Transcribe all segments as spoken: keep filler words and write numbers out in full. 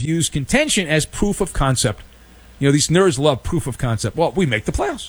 views contention as proof of concept. You know, these nerds love proof of concept. Well, we make the playoffs.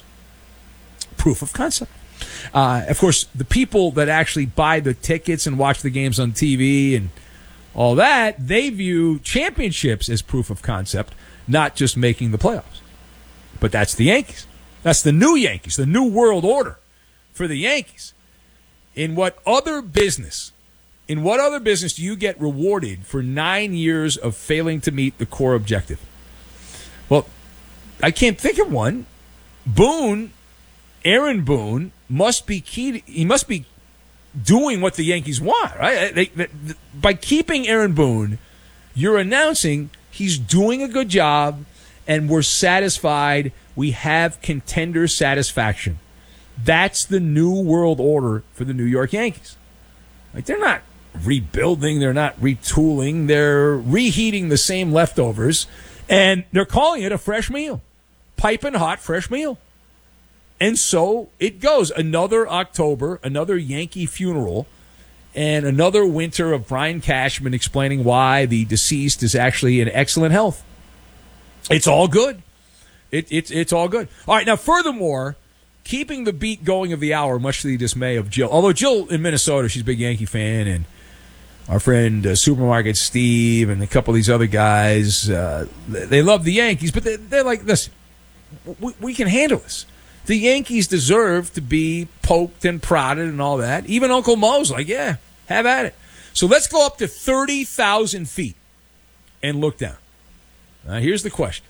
Proof of concept. Uh, of course, the people that actually buy the tickets and watch the games on T V and all that, they view championships as proof of concept, not just making the playoffs. But that's the Yankees. That's the new Yankees, the new world order for the Yankees. In what other business, in what other business do you get rewarded for nine years of failing to meet the core objective? Well, I can't think of one. Boone, Aaron Boone, must be key. To, he must be doing what the Yankees want, right? They, they, by keeping Aaron Boone, you're announcing he's doing a good job, and we're satisfied. We have contender satisfaction. That's the new world order for the New York Yankees. Like, they're not rebuilding, they're not retooling, they're reheating the same leftovers, and they're calling it a fresh meal. Piping hot fresh meal. And so it goes. Another October, another Yankee funeral, and another winter of Brian Cashman explaining why the deceased is actually in excellent health. It's all good. It, it's it's all good. All right, now furthermore, keeping the beat going of the hour, much to the dismay of Jill. Although Jill in Minnesota, she's a big Yankee fan, and our friend uh, Supermarket Steve and a couple of these other guys, uh, they love the Yankees, but they, they're like, listen, we, we can handle this. The Yankees deserve to be poked and prodded and all that. Even Uncle Mo's like, yeah, have at it. So let's go up to thirty thousand feet and look down. Now, here's the question.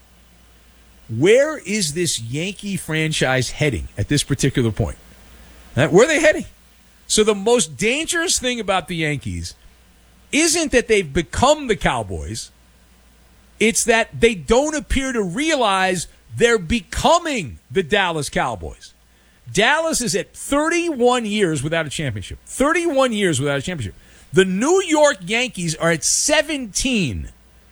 Where is this Yankee franchise heading at this particular point? Uh, where are they heading? So the most dangerous thing about the Yankees isn't that they've become the Cowboys. It's that they don't appear to realize they're becoming the Dallas Cowboys. Dallas is at thirty-one years without a championship. thirty-one years without a championship. The New York Yankees are at seventeen.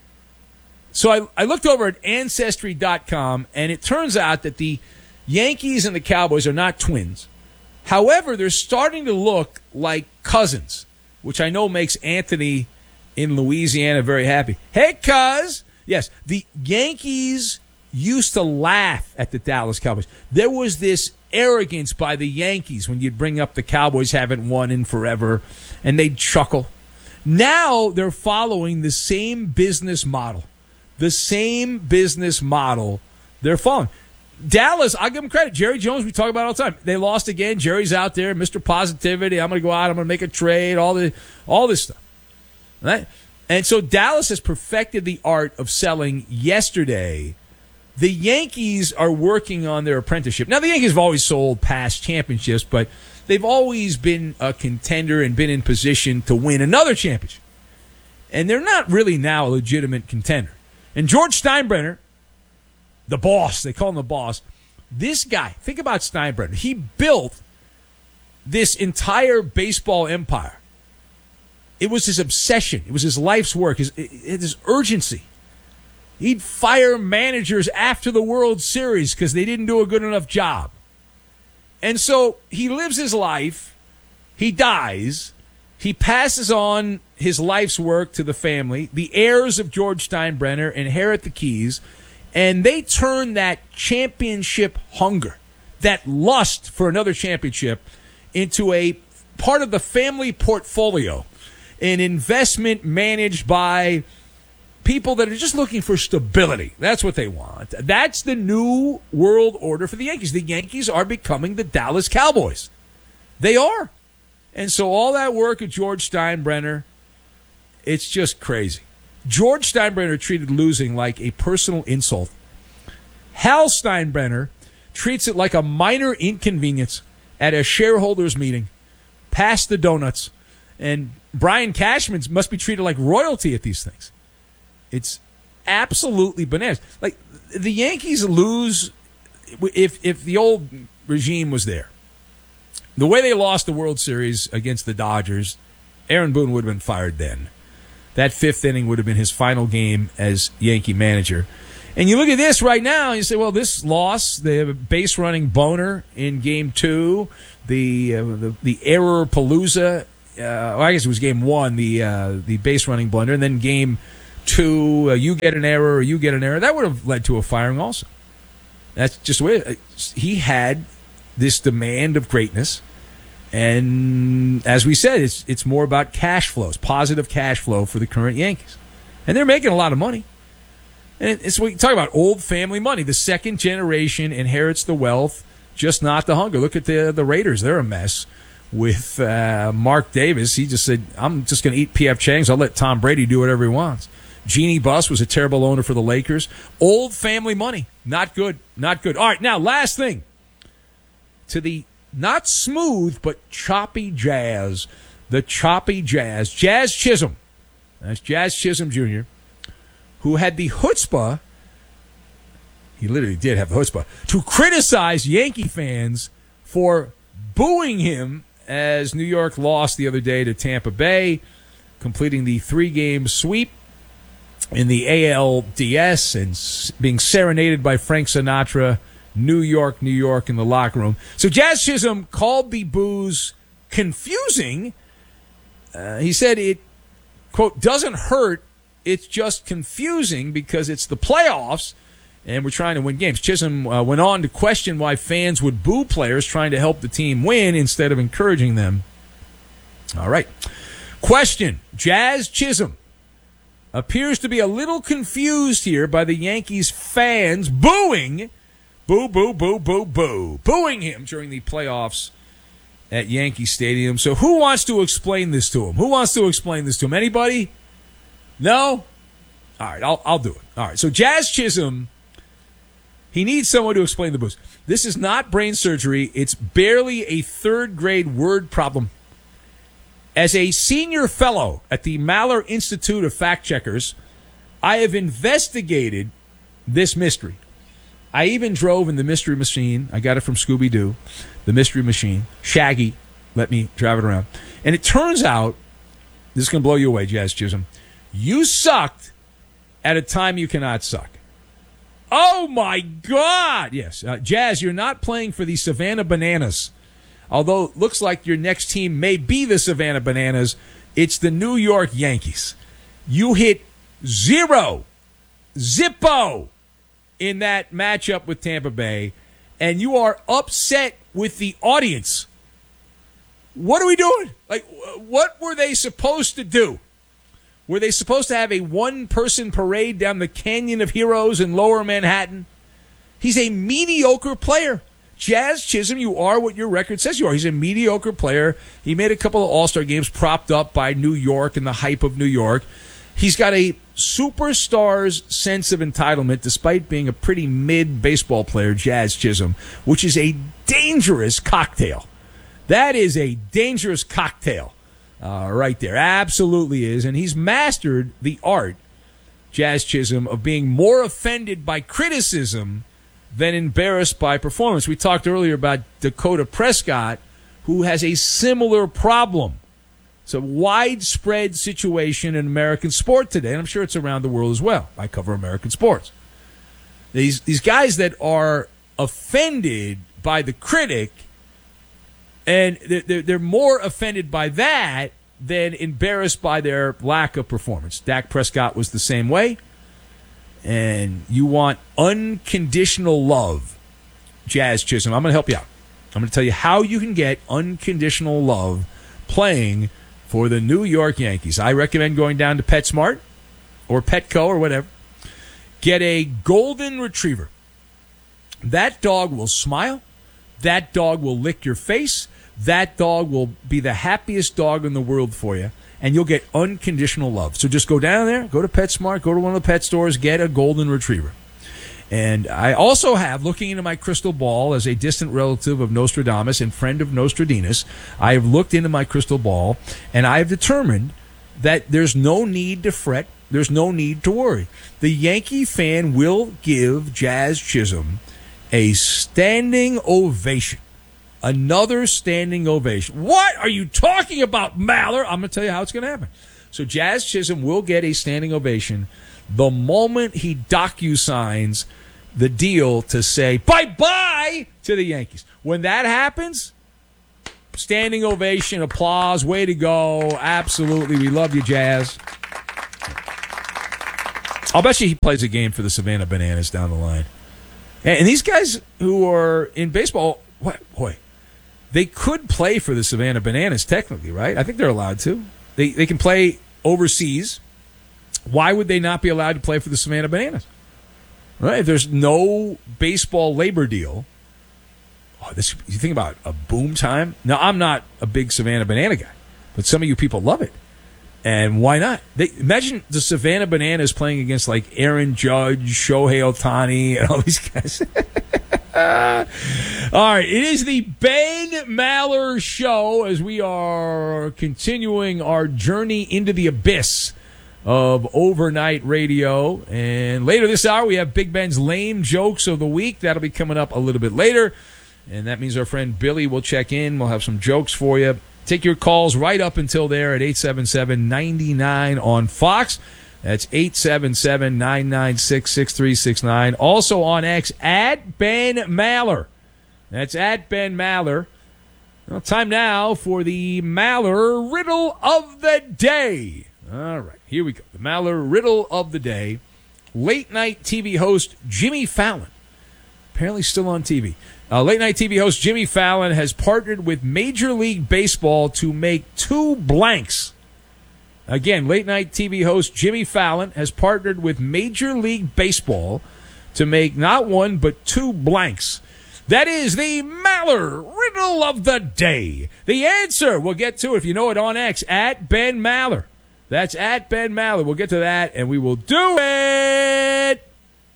So I, I looked over at Ancestry dot com, and it turns out that the Yankees and the Cowboys are not twins. However, they're starting to look like cousins, which I know makes Anthony in Louisiana very happy. Hey, cuz! Yes, the Yankees used to laugh at the Dallas Cowboys. There was this arrogance by the Yankees when you'd bring up the Cowboys haven't won in forever, and they'd chuckle. Now they're following the same business model. The same business model they're following. Dallas, I'll give them credit. Jerry Jones, we talk about it all the time. They lost again. Jerry's out there, Mister Positivity. I'm going to go out. I'm going to make a trade, all the, all this stuff. Right? And so Dallas has perfected the art of selling yesterday. The Yankees are working on their apprenticeship. Now, the Yankees have always sold past championships, but they've always been a contender and been in position to win another championship. And they're not really now a legitimate contender. And George Steinbrenner, the boss, they call him the boss, this guy, think about Steinbrenner. He built this entire baseball empire. It was his obsession. It was his life's work, his, his urgency. He'd fire managers after the World Series because they didn't do a good enough job. And so he lives his life. He dies. He passes on his life's work to the family. The heirs of George Steinbrenner inherit the keys, and they turn that championship hunger, that lust for another championship, into a part of the family portfolio, an investment managed by people that are just looking for stability. That's what they want. That's the new world order for the Yankees. The Yankees are becoming the Dallas Cowboys. They are. And so all that work of George Steinbrenner, it's just crazy. George Steinbrenner treated losing like a personal insult. Hal Steinbrenner treats it like a minor inconvenience at a shareholders meeting. Pass the donuts. And Brian Cashman must be treated like royalty at these things. It's absolutely bananas. Like, the Yankees lose if if the old regime was there. The way they lost the World Series against the Dodgers, Aaron Boone would have been fired then. That fifth inning would have been his final game as Yankee manager. And you look at this right now, and you say, well, this loss, they have a base-running boner in Game two, the uh, the, the error palooza, uh, well, I guess it was Game one, the uh, the base-running blunder, and then Game two, uh, you get an error, or you get an error. That would have led to a firing also. That's just the way it, he had this demand of greatness. And as we said, it's it's more about cash flows, positive cash flow for the current Yankees. And they're making a lot of money. And it's what you talk about, old family money. The second generation inherits the wealth, just not the hunger. Look at the the Raiders. They're a mess with uh, Mark Davis. He just said, I'm just going to eat P F Chang's. I'll let Tom Brady do whatever he wants. Jeannie Buss was a terrible owner for the Lakers. Old family money. Not good. Not good. All right, now, last thing. To the not smooth, but choppy Jazz. The choppy Jazz. Jazz Chisholm. That's Jazz Chisholm Junior, who had the chutzpah, he literally did have the chutzpah, to criticize Yankee fans for booing him as New York lost the other day to Tampa Bay, completing the three-game sweep in the A L D S and being serenaded by Frank Sinatra, New York, New York in the locker room. So Jazz Chisholm called the boos confusing. Uh, he said it, quote, doesn't hurt. It's just confusing because it's the playoffs and we're trying to win games. Chisholm uh, went on to question why fans would boo players trying to help the team win instead of encouraging them. All right. Question. Jazz Chisholm appears to be a little confused here by the Yankees fans booing, boo, boo, boo, boo, boo, booing him during the playoffs at Yankee Stadium. So who wants to explain this to him? Who wants to explain this to him? Anybody? No? All right, I'll, I'll do it. All right, so Jazz Chisholm, he needs someone to explain the boos. This is not brain surgery. It's barely a third-grade word problem. As a senior fellow at the Maller Institute of Fact Checkers, I have investigated this mystery. I even drove in the Mystery Machine. I got it from Scooby-Doo. The Mystery Machine. Shaggy let me drive it around. And it turns out, this is going to blow you away, Jazz Chisholm, you sucked at a time you cannot suck. Oh, my God! Yes, uh, Jazz, you're not playing for the Savannah Bananas. Although it looks like your next team may be the Savannah Bananas, it's the New York Yankees. You hit zero, zippo, in that matchup with Tampa Bay, and you are upset with the audience. What are we doing? Like, what were they supposed to do? Were they supposed to have a one-person parade down the Canyon of Heroes in Lower Manhattan? He's a mediocre player. Jazz Chisholm, you are what your record says you are. He's a mediocre player. He made a couple of All-Star games propped up by New York and the hype of New York. He's got a superstar's sense of entitlement despite being a pretty mid-baseball player, Jazz Chisholm, which is a dangerous cocktail. That is a dangerous cocktail uh, right there. Absolutely is. And he's mastered the art, Jazz Chisholm, of being more offended by criticism than embarrassed by performance. We talked earlier about Dakota Prescott, who has a similar problem. It's a widespread situation in American sport today, and I'm sure it's around the world as well. I cover American sports. These these guys that are offended by the critic, and they're, they're more offended by that than embarrassed by their lack of performance. Dak Prescott was the same way. And you want unconditional love, Jazz Chisholm. I'm going to help you out. I'm going to tell you how you can get unconditional love playing for the New York Yankees. I recommend going down to PetSmart or Petco or whatever. Get a golden retriever. That dog will smile. That dog will lick your face. That dog will be the happiest dog in the world for you. And you'll get unconditional love. So just go down there, go to PetSmart, go to one of the pet stores, get a golden retriever. And I also have, looking into my crystal ball as a distant relative of Nostradamus and friend of Nostradamus, I have looked into my crystal ball, and I have determined that there's no need to fret, there's no need to worry. The Yankee fan will give Jazz Chisholm a standing ovation. Another standing ovation. What are you talking about, Maller? I'm going to tell you how it's going to happen. So Jazz Chisholm will get a standing ovation the moment he docu-signs the deal to say bye-bye to the Yankees. When that happens, standing ovation, applause, way to go. Absolutely. We love you, Jazz. I'll bet you he plays a game for the Savannah Bananas down the line. And, and these guys who are in baseball, what, boy, they could play for the Savannah Bananas technically, right? I think they're allowed to. They they can play overseas. Why would they not be allowed to play for the Savannah Bananas? Right? If there's no baseball labor deal, oh, this you think about a boom time. Now, I'm not a big Savannah Banana guy, but some of you people love it. And why not? They, imagine the Savannah Bananas playing against like Aaron Judge, Shohei Ohtani, and all these guys. All right, it is the Ben Maller Show as we are continuing our journey into the abyss of overnight radio. And later this hour, we have Big Ben's lame jokes of the week. That'll be coming up a little bit later. And that means our friend Billy will check in. We'll have some jokes for you. Take your calls right up until there at eight seven seven, nine nine on Fox. That's eight seven seven, nine nine six, six three six nine. Also on X, at Ben Maller. That's at Ben Maller. Well, time now for the Maller Riddle of the Day. All right, here we go. The Maller Riddle of the Day. Late night T V host Jimmy Fallon, apparently still on T V. Uh, late night T V host Jimmy Fallon has partnered with Major League Baseball to make two blanks. Again, late night T V host Jimmy Fallon has partnered with Major League Baseball to make not one but two blanks. That is the Maller Riddle of the Day. The answer, we'll get to it if you know it on X, at Ben Maller. That's at Ben Maller. We'll get to that, and we will do it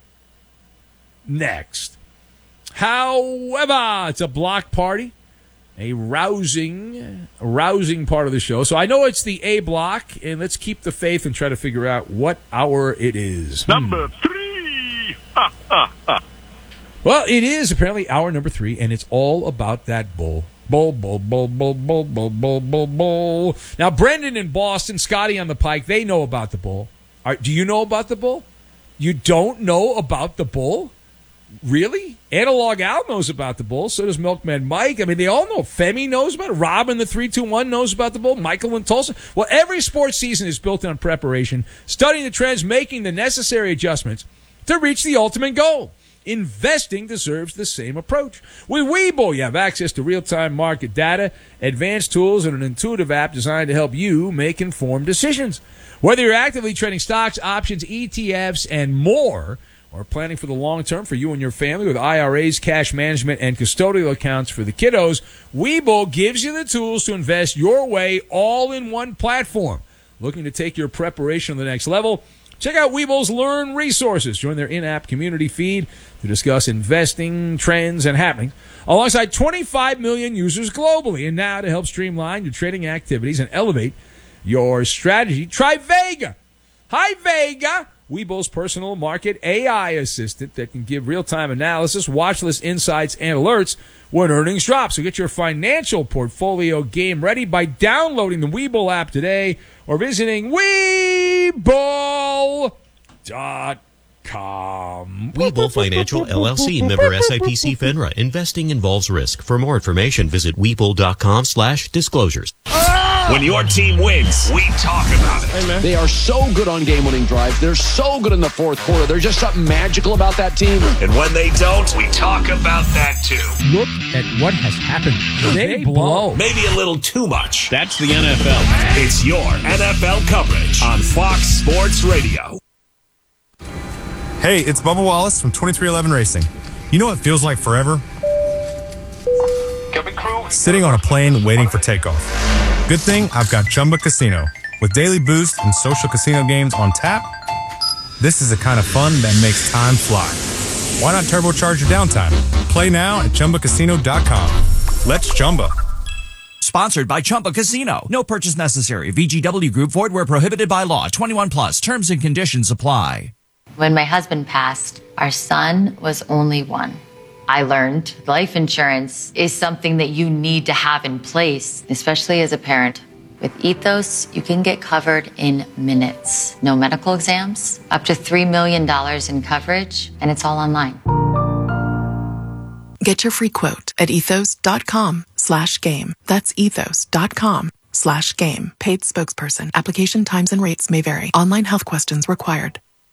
next. However, it's a block party, a rousing, rousing part of the show. So I know it's the A block, and let's keep the faith and try to figure out what hour it is. Number three. Ha, ha, ha. Well, it is apparently hour number three, and it's all about that bull. Bull, bull, bull, bull, bull, bull, bull, bull, bull. Now, Brendan in Boston, Scotty on the Pike, they know about the bull. All right, do you know about the bull? You don't know about the bull? Really? Analog Al knows about the bull. So does Milkman Mike. I mean, they all know. Femi knows about it. Robin, the three two one, knows about the bull. Michael in Tulsa. Well, every sports season is built on preparation, studying the trends, making the necessary adjustments to reach the ultimate goal. Investing deserves the same approach. With Webull, you have access to real-time market data, advanced tools, and an intuitive app designed to help you make informed decisions. Whether you're actively trading stocks, options, E T Fs, and more, or planning for the long term for you and your family with I R As, cash management, and custodial accounts for the kiddos, Webull gives you the tools to invest your way all in one platform. Looking to take your preparation to the next level? Check out Webull's Learn resources. Join their in-app community feed to discuss investing, trends, and happenings alongside twenty-five million users globally. And now to help streamline your trading activities and elevate your strategy, try Vega. Hi, Vega. Webull's personal market A I assistant that can give real-time analysis, watch list insights, and alerts when earnings drop. So get your financial portfolio game ready by downloading the Webull app today or visiting Webull dot com. Webull Financial, L L C, member S I P C FINRA. Investing involves risk. For more information, visit Webull dot com slash disclosures. When your team wins, we talk about it. Hey, they are so good on game-winning drives. They're so good in the fourth quarter. There's just something magical about that team. And when they don't, we talk about that too. Look at what has happened. They blow. Maybe a little too much. That's the N F L. It's your N F L coverage on Fox Sports Radio. Hey, it's Bubba Wallace from twenty-three eleven Racing. You know what feels like forever? Sitting on a plane waiting for takeoff. Good thing I've got Chumba Casino. With daily boost and social casino games on tap, this is the kind of fun that makes time fly. Why not turbocharge your downtime? Play now at Chumba Casino dot com. Let's Chumba. Sponsored by Chumba Casino. No purchase necessary. V G W Group. Void where prohibited by law. twenty-one plus. Terms and conditions apply. When my husband passed, our son was only one. I learned life insurance is something that you need to have in place, especially as a parent. With Ethos, you can get covered in minutes. No medical exams, up to three million dollars in coverage, and it's all online. Get your free quote at ethos dot com slash game. That's ethos dot com slash game. Paid spokesperson. Application times and rates may vary. Online health questions required.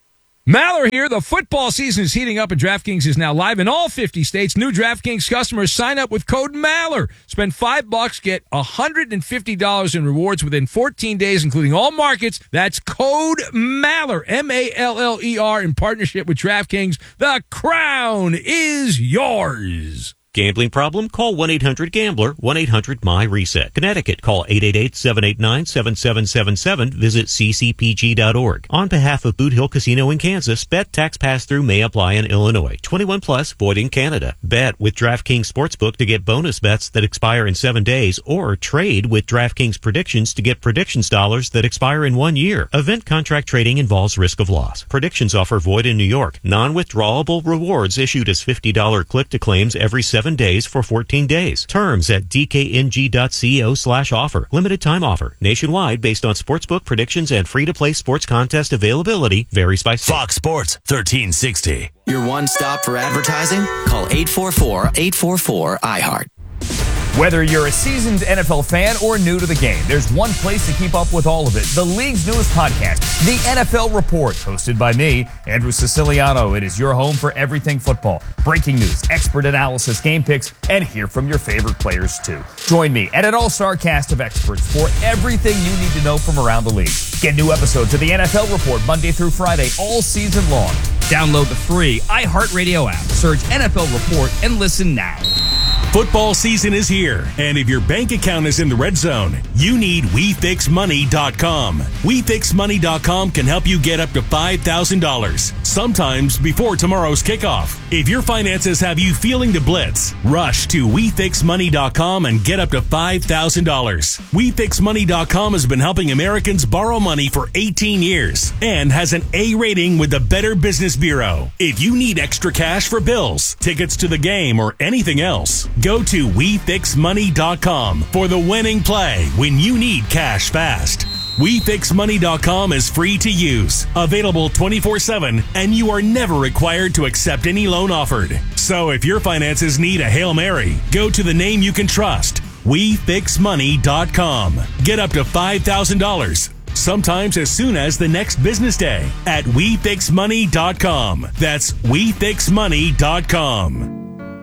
Maller here. The football season is heating up and DraftKings is now live in all fifty states. New DraftKings customers sign up with code Maller. Spend five bucks, get one hundred fifty dollars in rewards within fourteen days, including all markets. That's code Maller, M A L L E R, in partnership with DraftKings. The crown is yours. Gambling problem? Call one eight hundred gambler, one eight hundred M Y reset. Connecticut, call eight eight eight, seven eight nine, seven seven seven seven. Visit c c p g dot org. On behalf of Boot Hill Casino in Kansas, bet tax pass-through may apply in Illinois. twenty-one plus, void in Canada. Bet with DraftKings Sportsbook to get bonus bets that expire in seven days, or trade with DraftKings Predictions to get predictions dollars that expire in one year. Event contract trading involves risk of loss. Predictions offer void in New York. Non-withdrawable rewards issued as fifty dollars click-to-claims every seven days for fourteen days. Terms at d k n g dot co slash offer. Limited time offer. Nationwide based on sportsbook predictions and free-to-play sports contest availability. Varies by state. Fox Sports thirteen sixty. Your one stop for advertising? Call eight four four, eight four four, I heart. Whether you're a seasoned N F L fan or new to the game, there's one place to keep up with all of it. The league's newest podcast, The N F L Report, hosted by me, Andrew Siciliano. It is your home for everything football. Breaking news, expert analysis, game picks, and hear from your favorite players too. Join me and an all-star cast of experts for everything you need to know from around the league. Get new episodes of The N F L Report Monday through Friday all season long. Download the free iHeartRadio app, search N F L Report, and listen now. Football season is here, and if your bank account is in the red zone, you need we fix money dot com. we fix money dot com can help you get up to five thousand dollars, sometimes before tomorrow's kickoff. If your finances have you feeling the blitz, rush to we fix money dot com and get up to five thousand dollars. we fix money dot com has been helping Americans borrow money for eighteen years and has an A rating with the Better Business Bureau. If you need extra cash for bills, tickets to the game, or anything else, go to we fix money dot com for the winning play when you need cash fast. we fix money dot com is free to use, available twenty-four seven, and you are never required to accept any loan offered. So if your finances need a Hail Mary, go to the name you can trust, we fix money dot com. Get up to five thousand dollars. Sometimes as soon as the next business day at we fix money dot com. That's we fix money dot com.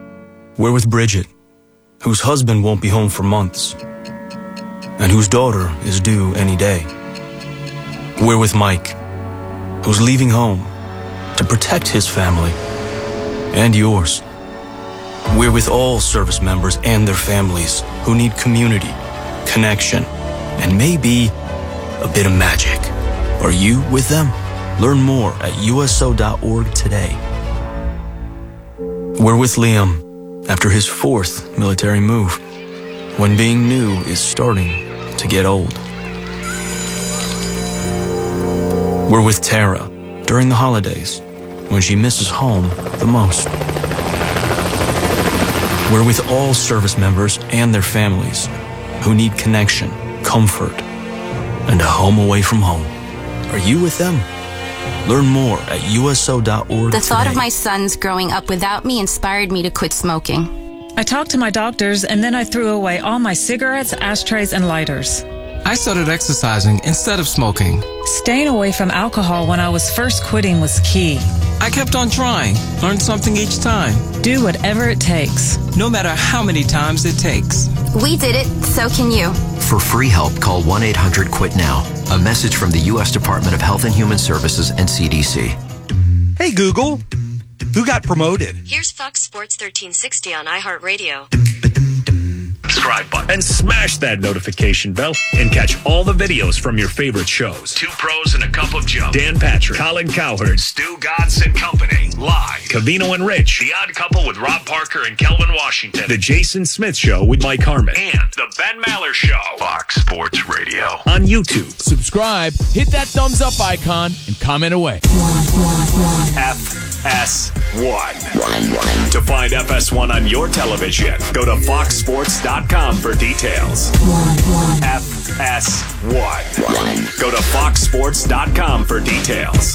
We're with Bridget, whose husband won't be home for months, and whose daughter is due any day. We're with Mike, who's leaving home to protect his family and yours. We're with all service members and their families who need community, connection, and maybe a bit of magic. Are you with them? Learn more at U S O dot org today. We're with Liam after his fourth military move, when being new is starting to get old. We're with Tara during the holidays, when she misses home the most. We're with all service members and their families who need connection, comfort, and a home away from home. Are you with them? Learn more at U S O dot org. The thought today. of my sons growing up without me inspired me to quit smoking. I talked to my doctors, and then I threw away all my cigarettes, ashtrays, and lighters. I started exercising instead of smoking. Staying away from alcohol when I was first quitting was key. I kept on trying, learned something each time. Do whatever it takes. No matter how many times it takes. We did it, so can you. For free help, call one eight hundred quit now. A message from the U S Department of Health and Human Services and C D C. Hey, Google. Who got promoted? Here's Fox Sports thirteen sixty on iHeartRadio. Subscribe button and smash that notification bell and catch all the videos from your favorite shows. Two Pros and a Cup of Joe. Dan Patrick, Colin Cowherd, Stu Gatz and Company. Live. Cavino and Rich. The Odd Couple with Rob Parker and Kelvin Washington. The Jason Smith Show with Mike Harmon. And The Ben Maller Show. Fox Sports Radio. On YouTube. Subscribe, hit that thumbs up icon, and comment away. F S one. To find F S one on your television, go to fox sports dot com for details. F S one. Go to fox sports dot com for details.